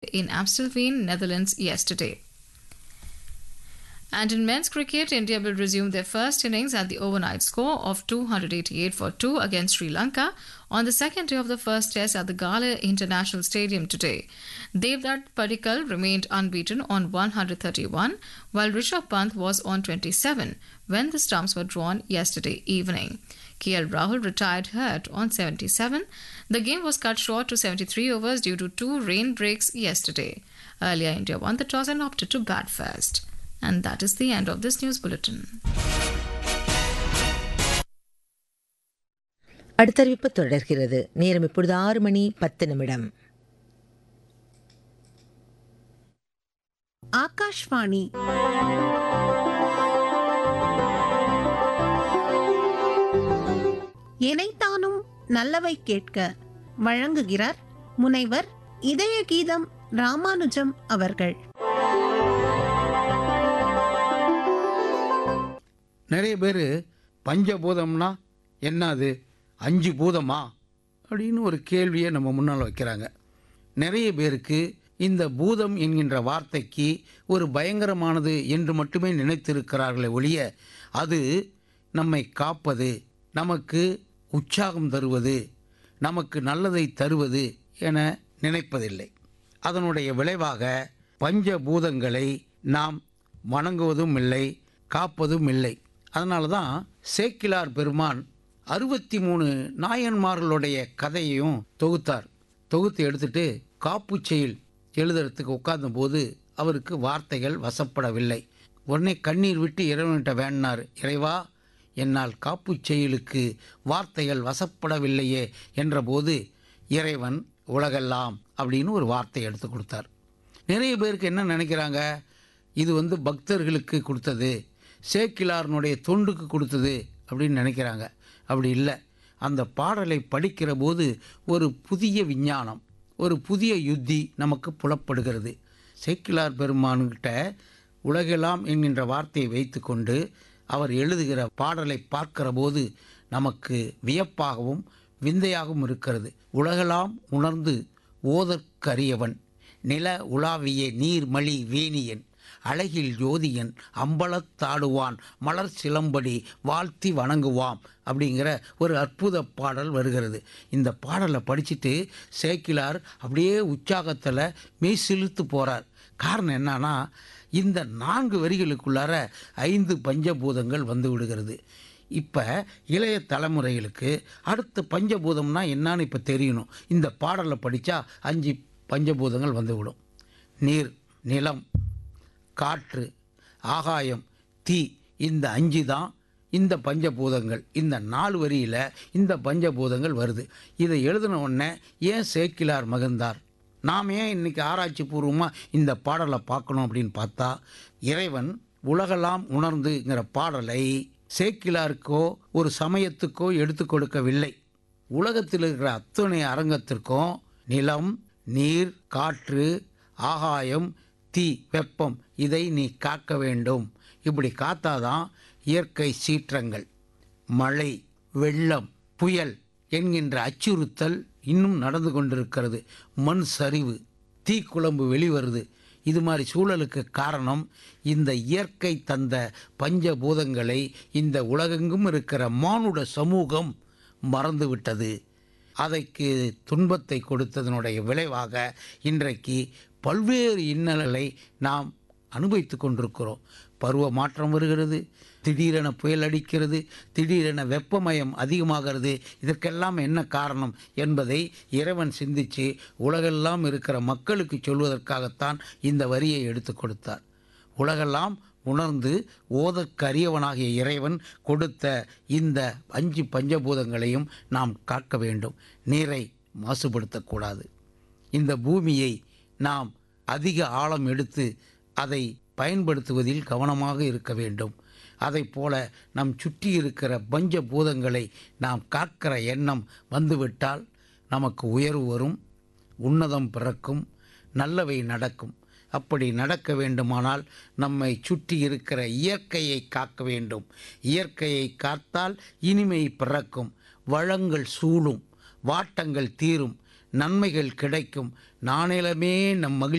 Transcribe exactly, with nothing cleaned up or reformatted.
in Amstelveen, Netherlands yesterday. And in men's cricket, India will resume their first innings at the overnight score of two hundred eighty-eight for two against Sri Lanka on the second day of the first test at the Gala International Stadium today. Devdutt Padikkal remained unbeaten on one hundred thirty-one, while Rishabh Pant was on twenty-seven when the stumps were drawn yesterday evening. K L Rahul retired hurt on seventy-seven. The game was cut short to seventy-three overs due to two rain breaks yesterday. Earlier, India won the toss and opted to bat first. And that is the end of this news bulletin. அடுத்தறிவிப்பு தொடர்கிறது. நேரம் இப்பொழுது ஆறு மணி பத்து நிமிடம். ஆகாஷ்வாணி எனைத்தானும் நல்லவை கேட்க வழங்குகிறார் முனைவர் இதய கீதம் ராமானுஜம் அவர்கள். நிறைய பேர் பஞ்சபூதம்னா என்னது, அஞ்சு பூதமா அப்படின்னு ஒரு கேள்வியை நம்ம முன்னால் வைக்கிறாங்க. நிறைய பேருக்கு இந்த பூதம் என்கின்ற வார்த்தைக்கு ஒரு பயங்கரமானது என்று மட்டுமே நினைத்திருக்கிறார்களே ஒழிய அது நம்மை காப்பது, நமக்கு உற்சாகம் தருவது, நமக்கு நல்லதை தருவது என நினைப்பதில்லை. அதனுடைய விளைவாக பஞ்சபூதங்களை நாம் வணங்குவதும் இல்லை, காப்பதும் இல்லை. அதனால தான் சேக்கிலார் பெருமான் அறுபத்தி மூணு நாயன்மார்களுடைய கதையையும் தொகுத்தார். தொகுத்து எடுத்துட்டு காப்பு செயல் எழுதுறதுக்கு உட்கார்ந்த போது அவருக்கு வார்த்தைகள் வசப்படவில்லை. உடனே கண்ணீர் விட்டு இறைவன்கிட்ட வேண்டினார், இறைவா என்னால் காப்பு செயலுக்கு வார்த்தைகள் வசப்படவில்லையே என்றபோது இறைவன் உலகெல்லாம் அப்படின்னு ஒரு வார்த்தை எடுத்து கொடுத்தார். நிறைய பேருக்கு என்ன நினைக்கிறாங்க, இது வந்து பக்தர்களுக்கு கொடுத்தது, சேக்கிலாரனுடைய தொண்டுக்கு கொடுத்தது அப்படின்னு நினைக்கிறாங்க. அப்படி இல்லை. அந்த பாடலை படிக்கிற போது ஒரு புதிய விஞ்ஞானம், ஒரு புதிய யுத்தி நமக்கு புலப்படுகிறது. சேக்கிலார் பெருமான்கிட்ட உலகெல்லாம் என்கின்ற வார்த்தையை வைத்து கொண்டு அவர் எழுதுகிற பாடலை பார்க்கிற போது நமக்கு வியப்பாகவும் விந்தையாகவும் இருக்கிறது. உலகெல்லாம் உணர்ந்து ஓதற்கரியவன், நில உலாவிய நீர்மலி வேணியன், அழகில் ஜோதியன், அம்பலத்தாடுவான், மலர் சிலம்படி வாழ்த்தி வணங்குவாம் அப்படிங்கிற ஒரு அற்புத பாடல் வருகிறது. இந்த பாடலை படிச்சுட்டு சேக்கிலார் அப்படியே உற்சாகத்தில் மெய் சிலுத்து போகிறார். காரணம் என்னன்னா, இந்த நான்கு வரிகளுக்குள்ளார ஐந்து பஞ்சபூதங்கள் வந்து விடுகிறது. இப்போ இளைய தலைமுறைகளுக்கு அடுத்த பஞ்சபூதம்னா என்னான்னு இப்போ தெரியணும். இந்த பாடலை படித்தா அஞ்சு பஞ்சபூதங்கள் வந்துவிடும். நீர், நிலம், காற்று, ஆகாயம், தீ, இந்த அஞ்சு தான் இந்த பஞ்சபூதங்கள். இந்த நாலு வரியில் இந்த பஞ்சபூதங்கள் வருது. இதை எழுதின உடனே ஏன் சேக்கிலார் மகிழ்ந்தார்? நாம் ஏன் இன்றைக்கி ஆராய்ச்சி பூர்வமாக இந்த பாடலை பார்க்கணும் அப்படின்னு பார்த்தா, இறைவன் உலகெல்லாம் உணர்ந்துங்கிற பாடலை சேக்கிலாருக்கோ ஒரு சமயத்துக்கோ எடுத்து கொடுக்கவில்லை. உலகத்தில் இருக்கிற அத்தனை அரங்கத்திற்கும் நிலம், நீர், காற்று, ஆகாயம், தீ, வெப்பம், இதை நீ காக்க வேண்டும். இப்படி காத்தாதான் இயற்கை சீற்றங்கள், மழை, வெள்ளம், புயல் என்கின்ற அச்சுறுத்தல் இன்னும் நடந்து கொண்டிருக்கிறது. மண் சரிவு, தீக்குழம்பு வெளிவருது. இது மாதிரி சூழலுக்கு காரணம் இந்த இயற்கை தந்த பஞ்சபூதங்களை இந்த உலகெங்கும் இருக்கிற மானுட சமூகம் மறந்துவிட்டது. அதைக்கு துன்பத்தை கொடுத்ததனுடைய விளைவாக இன்றைக்கு பல்வேறு இன்னல்களை நாம் அனுபவித்து கொண்டிருக்கிறோம். பருவ மாற்றம் வருகிறது, திடீரென புயல் அடிக்கிறது, திடீரென வெப்பமயம் அதிகமாகிறது. இதற்கெல்லாம் என்ன காரணம் என்பதை இறைவன் சிந்தித்து உலகெல்லாம் இருக்கிற மக்களுக்கு சொல்வதற்காகத்தான் இந்த வரியை எடுத்து கொடுத்தார். உலகெல்லாம் உணர்ந்து ஓதற்கரியவனாகிய இறைவன் கொடுத்த இந்த அஞ்சு பஞ்சபூதங்களையும் நாம் காக்க வேண்டும். நீரை மாசுபடுத்தக்கூடாது. இந்த பூமியை நாம் அதிக ஆழம் எடுத்து அதை பயன்படுத்துவதில் கவனமாக இருக்க வேண்டும். அதை போல நம் சுற்றி இருக்கிற பஞ்சபூதங்களை நாம் காக்கிற எண்ணம் வந்துவிட்டால் நமக்கு உயர்வு வரும், உன்னதம் பிறக்கும், நல்லவை நடக்கும். அப்படி நடக்க வேண்டுமானால் நம்மை சுற்றி இருக்கிற இயற்கையை காக்க வேண்டும். இயற்கையை காத்தால் இனிமை பிறக்கும், வளங்கள் சூழும், வாட்டங்கள் தீரும், நன்மைகள் கிடைக்கும், நானிலமே நம் மகிழ்ச்சி